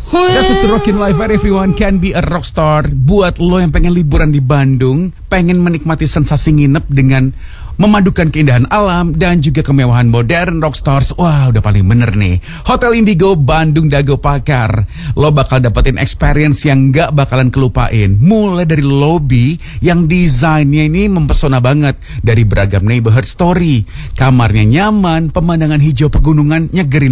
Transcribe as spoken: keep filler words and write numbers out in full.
Just to rockin' life where everyone can be a rockstar. Buat lo yang pengen liburan di Bandung, pengen menikmati sensasi nginep dengan memadukan keindahan alam dan juga kemewahan modern Rockstars. Wah, udah paling bener nih. Hotel Indigo Bandung Dago Pakar. Lo bakal dapetin experience yang gak bakalan kelupain. Mulai dari lobby yang desainnya ini mempesona banget. Dari beragam neighborhood story. Kamarnya nyaman, pemandangan hijau pegunungan nyegerin